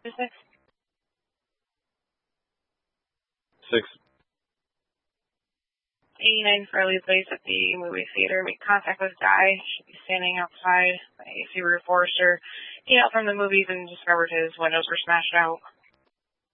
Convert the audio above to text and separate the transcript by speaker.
Speaker 1: 6.
Speaker 2: 6.
Speaker 1: 89 Farley Place at the movie theater. Make contact with Guy. Should be standing outside. If you were Forrester, he out from the movies and discovered his windows were smashed out.